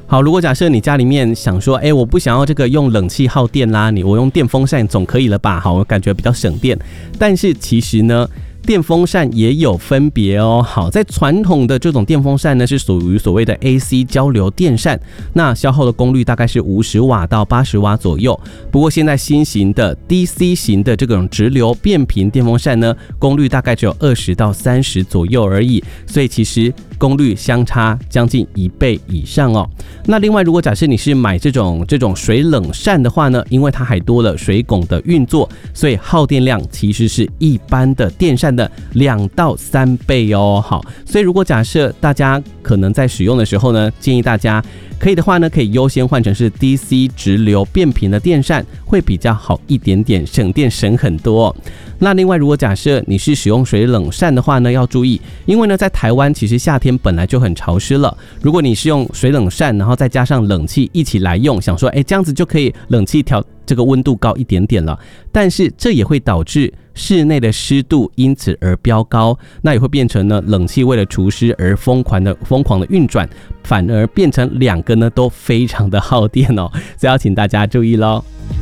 好，如果假设你家里面想说，我不想要这个用冷气耗电啦，我用电风扇总可以了吧？好，我感觉比较省电。但是其实呢，电风扇也有分别哦。好，在传统的这种电风扇呢，是属于所谓的 AC 交流电扇，那消耗的功率大概是50瓦到80瓦左右。不过现在新型的 DC 型的这种直流变频电风扇呢，功率大概只有20到30左右而已，所以其实功率相差将近1倍以上哦。那另外，如果假设你是买这种水冷扇的话呢，因为它还多了水拱的运作，所以耗电量其实是一般的电扇的2到3倍哦。好，所以如果假设大家可能在使用的时候呢，建议大家可以的话呢，可以优先换成是 DC 直流变频的电扇，会比较好一点点，省电省很多哦。那另外，如果假设你是使用水冷扇的话呢，要注意，因为呢，在台湾其实夏天本来就很潮湿了。如果你是用水冷扇，然后再加上冷气一起来用，想说，这样子就可以冷气调这个温度高一点点了。但是这也会导致室内的湿度因此而飙高，那也会变成呢，冷气为了除湿而疯狂的运转，反而变成2个呢都非常的耗电哦，所以要请大家注意咯。